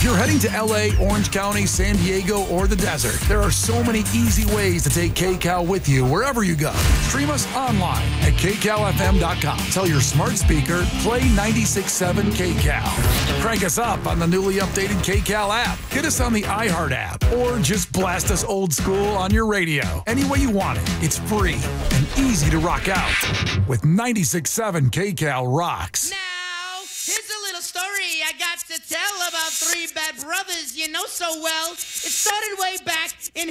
you're heading to LA, Orange County, San Diego, or the desert, there are so many easy ways to take KCAL with you wherever you go. Stream us online at kcalfm.com. Tell your smart speaker, play 96.7 KCAL. Crank us up on the newly updated KCAL app. Get us on the iHeart app, or just blast us old school on your radio. Any way you want it, it's free and easy to rock out. With 96.7 KCAL rocks. Now, here's a little story I got to tell about three bad brothers you know so well. It started way back in